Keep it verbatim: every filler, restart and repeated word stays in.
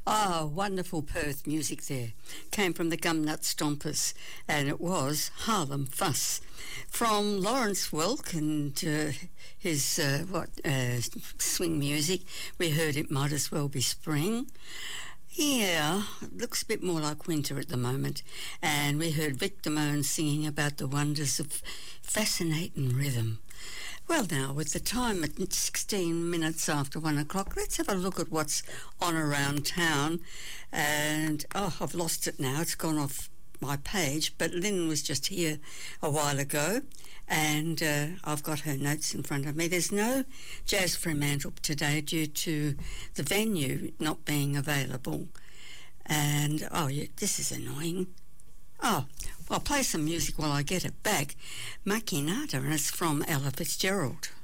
Ah, wonderful Perth music there. Came from the Gumnut Stompers, and it was Harlem Fuss. From Lawrence Welk and uh, his uh, what uh, swing music, we heard It Might As Well Be Spring. Yeah, it looks a bit more like winter at the moment. And we heard Vic Damone singing about the wonders of fascinating rhythm. Well, now, with the time at sixteen minutes after one o'clock, let's have a look at what's on around town. And, oh, I've lost it now. It's gone off my page. But Lynn was just here a while ago, and uh, I've got her notes in front of me. There's no Jazz Fremantle today due to the venue not being available. And, oh, yeah, this is annoying. Oh, I'll play some music while I get it back. Makinata, and it's from Ella Fitzgerald.